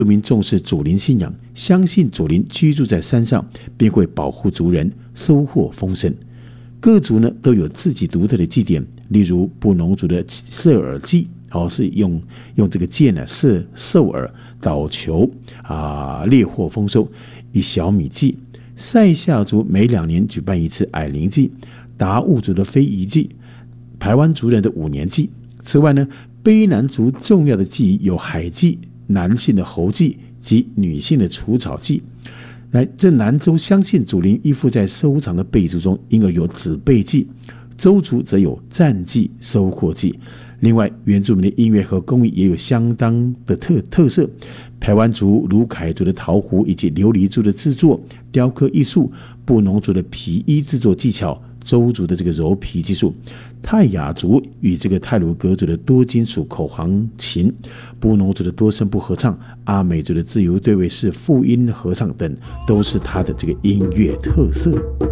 族民重视祖灵信仰，相信祖灵居住在山上，便会保护族人，收获丰盛。各族呢都有自己独特的祭典，例如布农族的射耳祭，是用这个箭呢射兽耳、捣球猎获丰收；以小米祭，塞夏族每2年举办一次矮灵祭，达悟族的非遗祭，排湾族人的5年祭。此外呢，卑南族重要的祭仪有海祭、男性的猴祭及女性的除草祭。这南州相信祖灵依附在收藏的辈族中，因而有子辈祭；周族则有战祭、收获祭。另外，原住民的音乐和工艺也有相当的特色。排湾族、鲁凯族的陶壶以及琉璃珠的制作、雕刻艺术，布农族的皮衣制作技巧，周族的这个揉皮技术，泰雅族与这个太鲁阁族的多金属口簧琴，布农族的多声部合唱，阿美族的自由对位式复音合唱等，都是它的这个音乐特色。